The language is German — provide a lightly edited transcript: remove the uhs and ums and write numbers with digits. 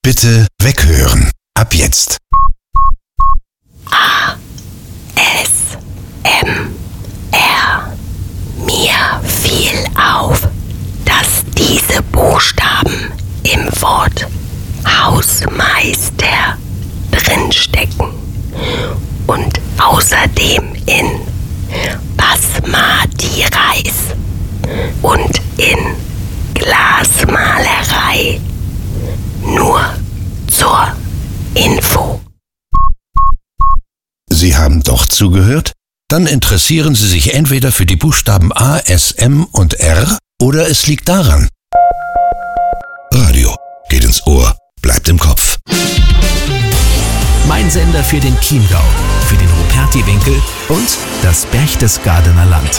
Bitte weghören. Ab jetzt. ASMR. Mir fiel auf, dass diese Buchstaben im Wort Hausmeister drinstecken und außerdem in Basmati-Reis und in Glasmalerei. Nur zur Info. Sie haben doch zugehört? Dann interessieren Sie sich entweder für die Buchstaben A, S, M und R oder es liegt daran. Radio geht ins Ohr, bleibt im Kopf. Mein Sender für den Chiemgau, für den Ruperti-Winkel und das Berchtesgadener Land.